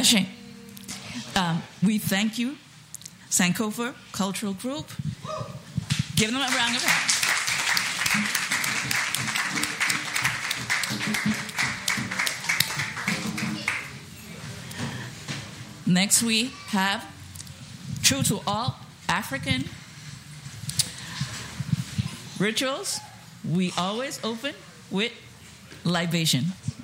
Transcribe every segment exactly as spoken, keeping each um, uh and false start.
Ashe. Um, we thank you, Sankofa Cultural Group. Give them a round of applause. Next we have, true to all African rituals, we always open with libation.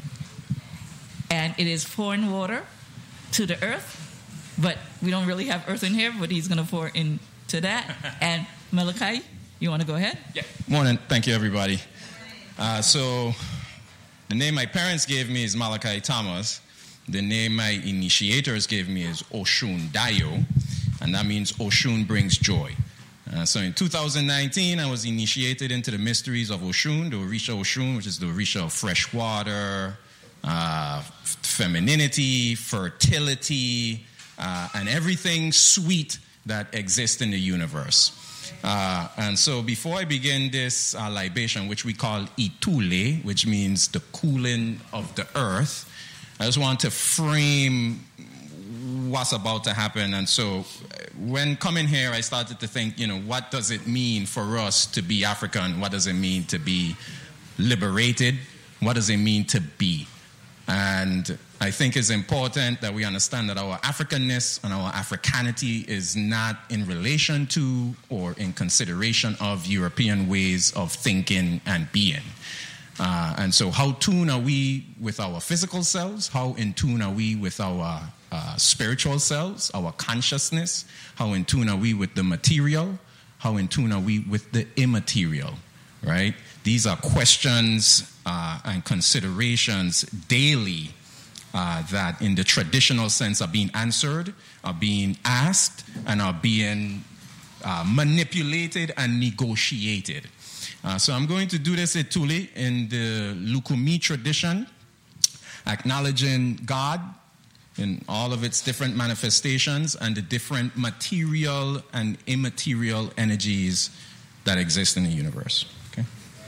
And it is pouring water to the earth, but we don't really have earth in here, but he's going to pour into that. And Malachi, you want to go ahead? Yeah. Morning. Thank you, everybody. Uh, so the name my parents gave me is Malachi Thomas. The name my initiators gave me is Oshun Dayo, and that means Oshun brings joy. Uh, so in two thousand nineteen, I was initiated into the mysteries of Oshun, the Orisha Oshun, which is the Orisha of fresh water, uh, femininity, fertility, uh, and everything sweet that exists in the universe. Uh, and so before I begin this uh, libation, which we call Itule, which means the cooling of the earth, I just want to frame what's about to happen. And so when coming here, I started to think, you know, what does it mean for us to be African? What does it mean to be liberated? What does it mean to be? And I think it's important that we understand that our Africanness and our Africanity is not in relation to or in consideration of European ways of thinking and being. Uh, and so how tuned are we with our physical selves? How in tune are we with our uh, spiritual selves, our consciousness? How in tune are we with the material? How in tune are we with the immaterial, right? These are questions uh, and considerations daily uh, that in the traditional sense are being answered, are being asked, and are being uh, manipulated and negotiated. Uh, so I'm going to do this Itule in the Lukumi tradition, acknowledging God in all of its different manifestations and the different material and immaterial energies that exist in the universe. Okay?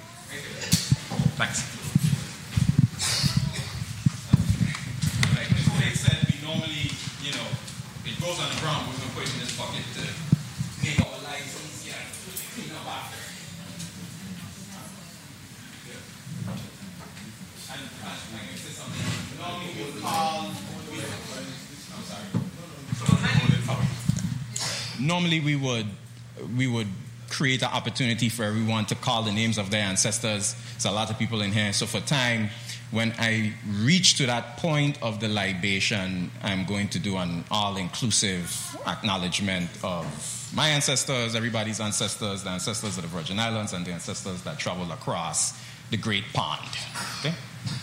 Thanks. Like Mister said, we normally, you know, it goes on the ground, we're going to put it in this bucket to make our lives easier to clean up after. Normally we would we would create an opportunity for everyone to call the names of their ancestors. There's a lot of people in here. So for time, when I reach to that point of the libation, I'm going to do an all-inclusive acknowledgement of my ancestors, everybody's ancestors, the ancestors of the Virgin Islands, and the ancestors that travel across the Great Pond. Okay?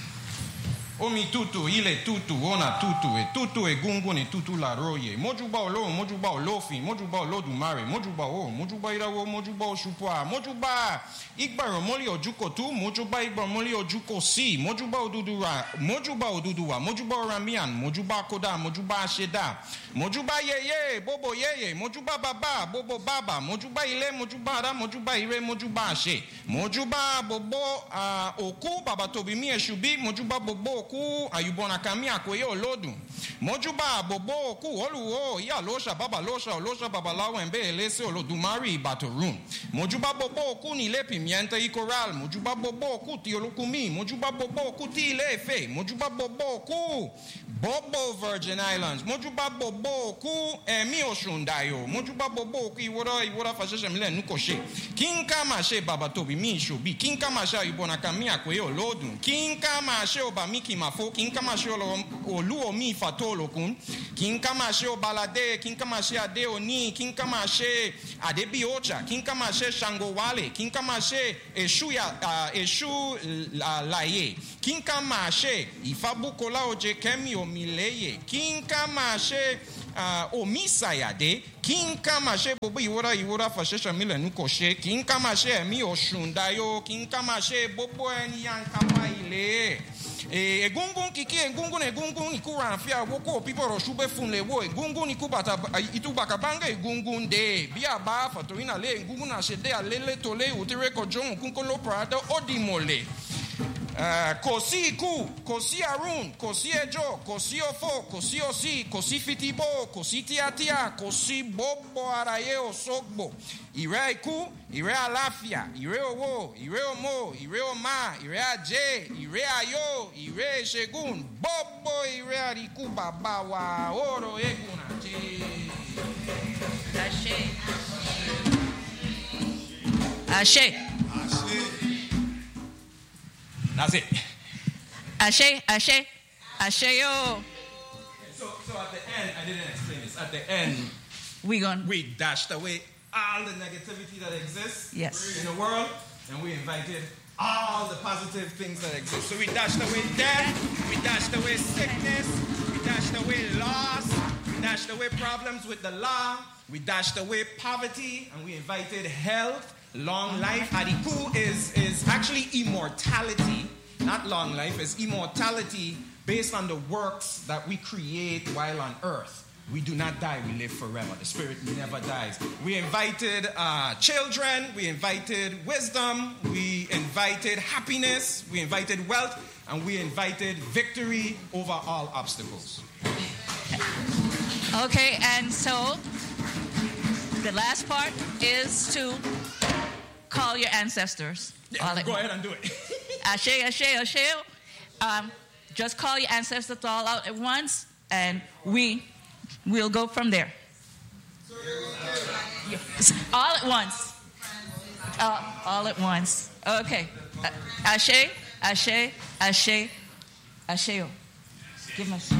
Omi tutu, ile tutu, ona tutu, e tutu e gungun e tutu la roye. Mojuba olo, mojuba olofi, mojuba olodumare, mojuba o, mojuba irawo, mojuba oshupwa, mojuba igbaro moli ojuko tu, mojuba igbaro moli ojuko si, mojuba odudura, mojuba oduduwa, mojuba oramian, mojuba koda, mojuba asheda, mojuba yeye, bobo yeye, mojuba baba, bobo baba, mojuba ile, mojuba ara, mojuba ire, mojuba ashe, mojuba bobo uh, oku, baba tobimi eshubi, mojuba bobo ku ayubona kami akoye olodu mojuba bobo ku oluwo ya losha baba losha losha baba lawo embe elese olodumari batorun mojuba bobo ku ni le pimienta y coral mojuba bobo ku ti olukumi mojuba bobo ku ti lefe mojuba bobo ku Bobo Virgin Islands mojuba bobo ku emi oshundayo mojuba bobo ku iwora iwora fasheshe mile nukoshe kinka mashe baba tobi mi shobi kinka mashe ayubona kami akoye olodu kinka mashe obamiki mafo kinka mashe oluo mi fatolo kun kinka mashe obalade kinka mashe ade oni kinka mashe adebi ocha kinka mashe shango wale kinka mashe eshu ya uh, eshu uh, laye kinka mashe ifabukola oje kemi omileye kinka mashe uh, omisayade kinka mashe bobo iwora iwora fashesha mile nukoshe kinka mashe mi oshundayo kinka mashe bobo enyankapa ile egungun kiki egungun egungun ikura afia woko people roshube funle wo egungun ikubata itubakabanga egungun de bia ba fatorina le egungun ashede alele tole utire kojon kunkolo prada odimole Uh, Kosi Ku, Kosi Arun, Kosi Ejo, Kosi Ofo, Kosi Osi, Kosi Fitibo, Kosi Tiatia, Kosi Bobo Arayeo Sogbo, Ire Ku, Ire Alafia, Ire Owo, Ire Omo, Ire Oma, Ire Aje, Ire Ayo, Ire Shegun, Bobo Ire Ariku Babawa, Oro Egun Aje. Ashe. Ashe. That's it. Ashe, Ashe, Asheo. So, so at the end, I didn't explain this. At the end, We gonna we dashed away all the negativity that exists Yes. in the world, and we invited all the positive things that exist. So we dashed away death, we dashed away sickness, we dashed away loss, we dashed away problems with the law, we dashed away poverty, and we invited health, long life. Ariku is, is actually immortality, not long life, it's immortality based on the works that we create while on earth. We do not die, we live forever. The spirit never dies. We invited uh, children, we invited wisdom, we invited happiness, we invited wealth, and we invited victory over all obstacles. Okay, and so the last part is to call your ancestors. Yeah, All go at- ahead and do it. Ashe, Ashe, Ashe. Um, just call your ancestors all out at once, and we will go from there. Yes. All at once. All, all at once. Okay. Uh, Ashe, Ashe, Ashe, Asheo. Give us.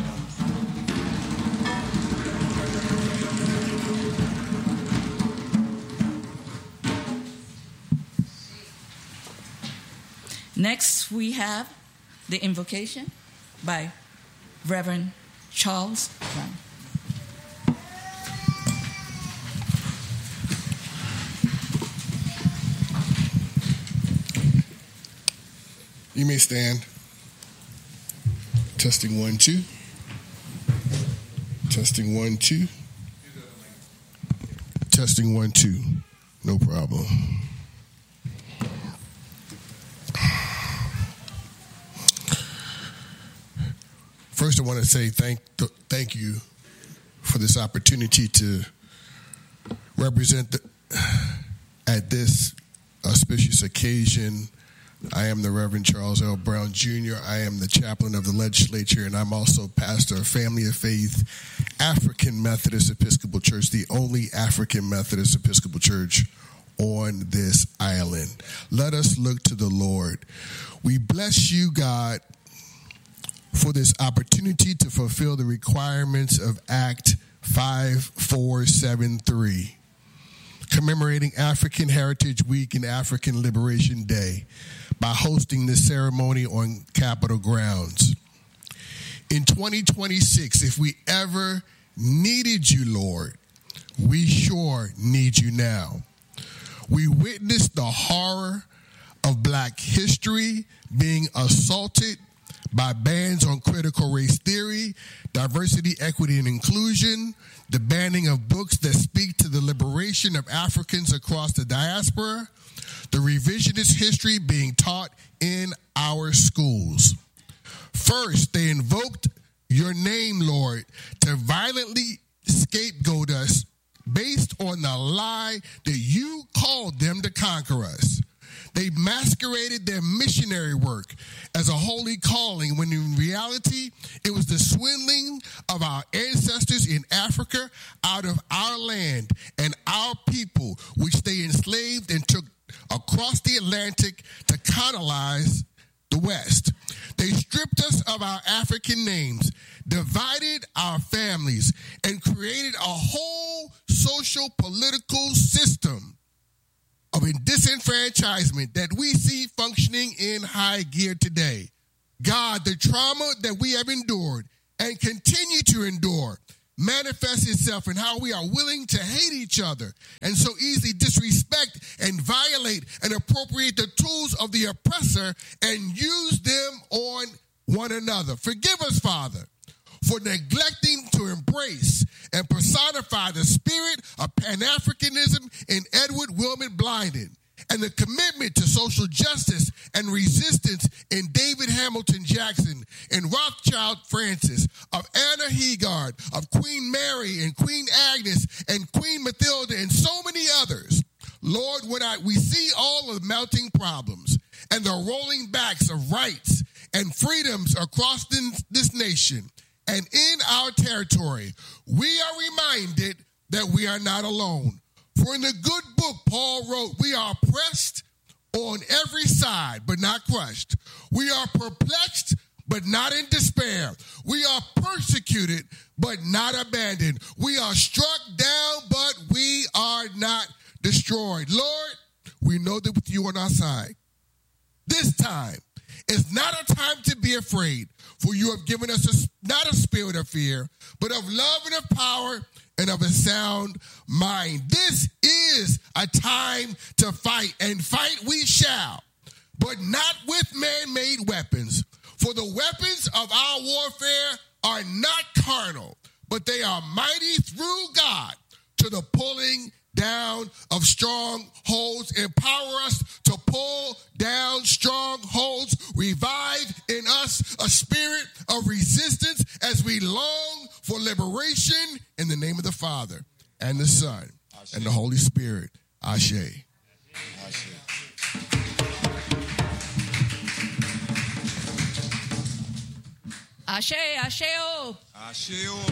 Next, we have the invocation by Reverend Charles Brown. You may stand. Testing one, two. Testing one, two. Testing one, two. No problem. First, I want to say thank thank you for this opportunity to represent the, at this auspicious occasion. I am the Reverend Charles L. Brown, Junior I am the chaplain of the legislature, and I'm also pastor of Family of Faith African Methodist Episcopal Church, the only African Methodist Episcopal Church on this island. Let us look to the Lord. We bless you, God, for this opportunity to fulfill the requirements of Act five four seven three, commemorating African Heritage Week and African Liberation Day by hosting this ceremony on Capitol grounds. In twenty twenty-six, if we ever needed you, Lord, we sure need you now. We witnessed the horror of Black history being assaulted by bans on critical race theory, diversity, equity, and inclusion, the banning of books that speak to the liberation of Africans across the diaspora, the revisionist history being taught in our schools. First, they invoked your name, Lord, to violently scapegoat us based on the lie that you called them to conquer us. They masqueraded their missionary work as a holy calling when in reality it was the swindling of our ancestors in Africa out of our land and our people, which they enslaved and took across the Atlantic to colonize the West. They stripped us of our African names, divided our families, and created a whole social political system of disenfranchisement that we see functioning in high gear today. God, the trauma that we have endured and continue to endure manifests itself in how we are willing to hate each other and so easily disrespect and violate and appropriate the tools of the oppressor and use them on one another. Forgive us, Father, for neglecting to embrace and personify the spirit of Pan-Africanism in Edward Wilmot Blyden and the commitment to social justice and resistance in David Hamilton Jackson, in Rothschild Francis, of Anna Hegard, of Queen Mary and Queen Agnes and Queen Mathilda and so many others. Lord, when I, we see all of the mounting problems and the rolling backs of rights and freedoms across this, this nation and in our territory, we are reminded that we are not alone. For in the good book Paul wrote, we are oppressed on every side, but not crushed. We are perplexed, but not in despair. We are persecuted, but not abandoned. We are struck down, but we are not destroyed. Lord, we know that with you on our side, this time is not a time to be afraid, for you have given us a, not a spirit of fear, but of love and of power and of a sound mind. This is a time to fight, and fight we shall, but not with man-made weapons. For the weapons of our warfare are not carnal, but they are mighty through God to the pulling down of strongholds. Empower us to pull down strongholds. Revive in us a spirit of resistance as we long for liberation, in the name of the Father and the Son Ashe. And the Holy Spirit. Ashe. Ashe. Ashe, Asheo. Asheo.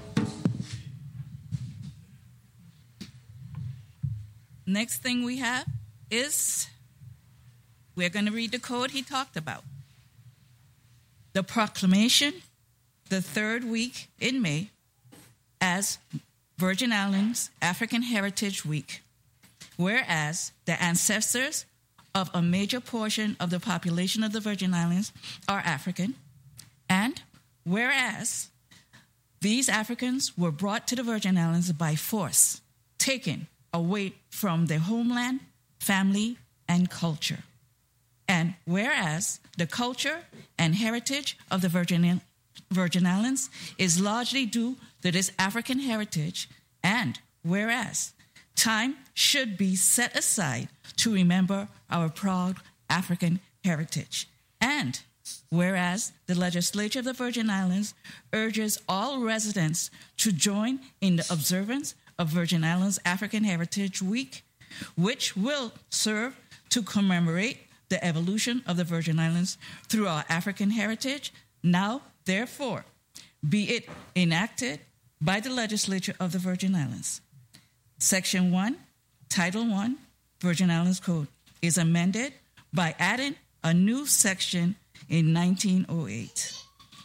Next thing we have is we're going to read the code he talked about. The proclamation, the third week in May, as Virgin Islands African Heritage Week, whereas the ancestors of a major portion of the population of the Virgin Islands are African, and whereas these Africans were brought to the Virgin Islands by force, taken away from their homeland, family, and culture. And whereas the culture and heritage of the Virgin, Virgin Islands is largely due to this African heritage, and whereas time should be set aside to remember our proud African heritage, and whereas the legislature of the Virgin Islands urges all residents to join in the observance of Virgin Islands African Heritage Week, which will serve to commemorate the evolution of the Virgin Islands through our African heritage, now, therefore, be it enacted by the legislature of the Virgin Islands. Section one, Title one, Virgin Islands Code, is amended by adding a new section in nineteen oh eight.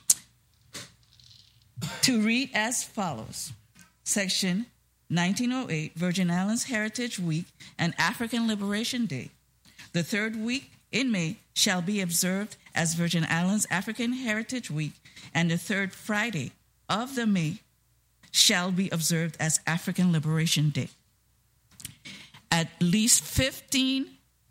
To read as follows. Section nineteen oh eight, Virgin Islands Heritage Week and African Liberation Day. The third week in May shall be observed as Virgin Islands African Heritage Week, and the third Friday of the May shall be observed as African Liberation Day. At least fifteen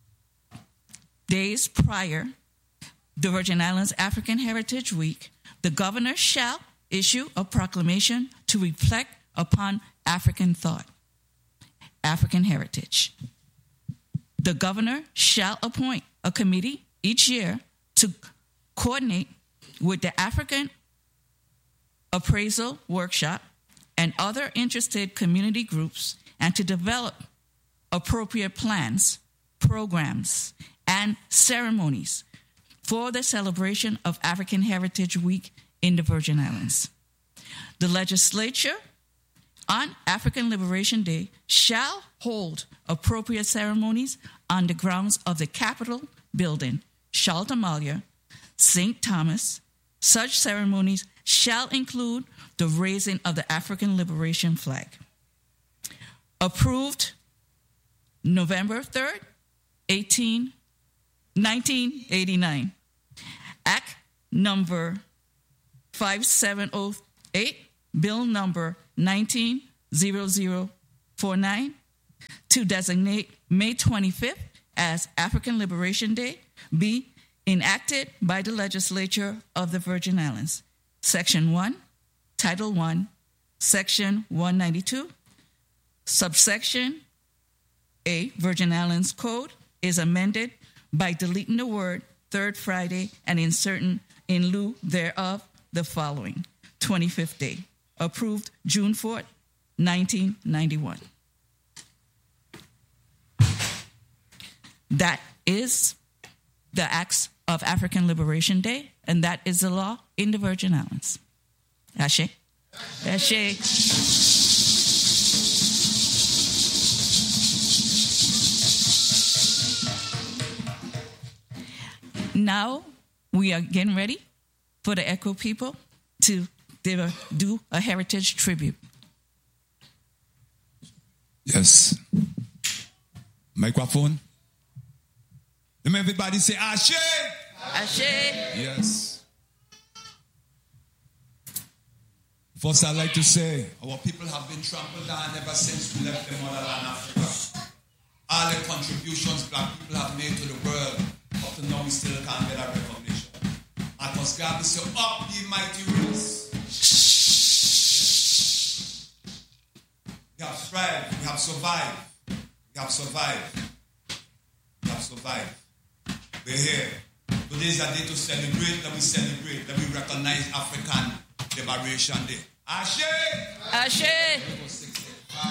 days prior the Virgin Islands African Heritage Week, the governor shall issue a proclamation to reflect upon African thought, African heritage. The governor shall appoint a committee each year to coordinate with the African Appraisal Workshop and other interested community groups, and to develop appropriate plans, programs, and ceremonies for the celebration of African Heritage Week in the Virgin Islands. The legislature on African Liberation Day shall hold appropriate ceremonies on the grounds of the Capitol Building, Chaltamalia, Saint Thomas. Such ceremonies shall include the raising of the African Liberation Flag. Approved November third, nineteen eighty-nine. Act number five seven oh eight, Bill number nineteen thousand forty-nine, to designate May twenty-fifth as African Liberation Day, be enacted by the legislature of the Virgin Islands. Section one, Title one, Section one ninety-two, subsection A, Virgin Islands Code, is amended by deleting the word Third Friday and inserting in lieu thereof the following: twenty-fifth day. Approved June fourth, nineteen ninety-one. That is the Acts of African Liberation Day, and that is the law in the Virgin Islands. Ashe? Ashe. Now we are getting ready for the Echo people to do a heritage tribute. Yes. Microphone. Let me everybody say Ashe. Ashe. Yes. First, I'd like to say our people have been trampled down ever since we left the motherland Africa. All the contributions black people have made to the world, up to now we still can't get our recognition. And must God say, up the mighty race. We have thrived, we have survived, we have survived, we have survived. We're here. Today is a day to celebrate, that we celebrate, that we recognize African Liberation Day. Ashe! Ashe!